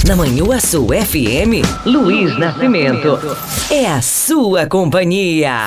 Na Manhuaçu FM, Luiz Nascimento. É a sua companhia.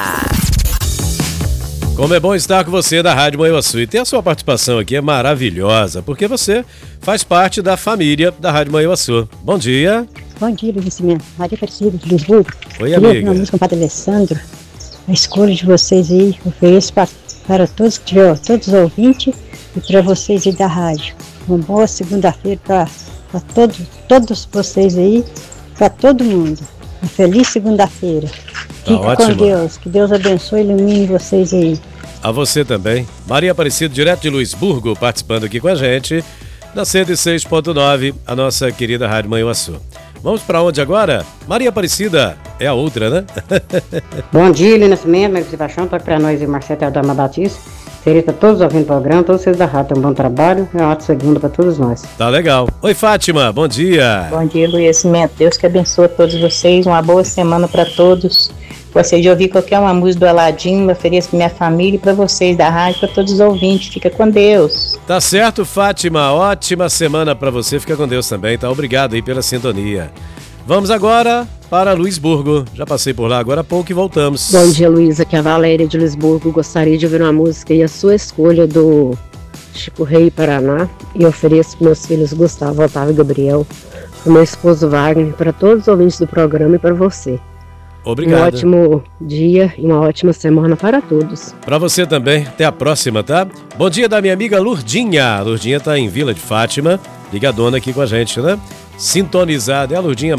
Como é bom estar com você da Rádio Manhuaçu. E ter a sua participação aqui é maravilhosa, porque você faz parte da família da Rádio Manhuaçu. Bom dia. Bom dia, Luiz Nascimento. Maria Aparecida de Lisboa. Oi, amiga. Uma música com o Padre Alessandro. A escolha de vocês aí, eu ofereço para todos que tiver, todos os ouvintes e para vocês aí da rádio. Uma boa segunda-feira para todos vocês aí, para todo mundo. Uma feliz segunda-feira. Fique com Deus, que Deus abençoe e ilumine vocês aí. A você também. Maria Aparecida, direto de Luisburgo, participando aqui com a gente, da 106.9, a nossa querida Rádio Manhuaçu. Vamos para onde agora? Maria Aparecida é a outra, né? Bom dia, Luiz Nascimento, Marcos Sebastião, toque para nós e Marcelo Teodoro Batista. Seria para todos ouvindo o programa, todos vocês da rádio, um bom trabalho e uma ótima segunda para todos nós. Tá legal. Oi, Fátima, bom dia. Bom dia, Luiz Nascimento. Deus que abençoe a todos vocês, uma boa semana para todos. Você de ouvir qualquer uma música do Aladinho, eu ofereço para minha família e para vocês da rádio, para todos os ouvintes. Fica com Deus. Tá certo, Fátima. Ótima semana para você. Fica com Deus também, tá? Obrigado aí pela sintonia. Vamos agora para Luisburgo. Já passei por lá agora há pouco e voltamos. Bom dia, Luiz. Aqui é a Valéria de Luisburgo. Gostaria de ouvir uma música e a sua escolha do Chico Rei Paraná. E ofereço para meus filhos Gustavo, Otávio e Gabriel, para meu esposo Wagner, para todos os ouvintes do programa e para você. Obrigado. Um ótimo dia e uma ótima semana para todos. Para você também. Até a próxima, tá? Bom dia da minha amiga Lurdinha. A Lurdinha tá em Vila de Fátima, ligadona aqui com a gente, né? Sintonizada. É a Lurdinha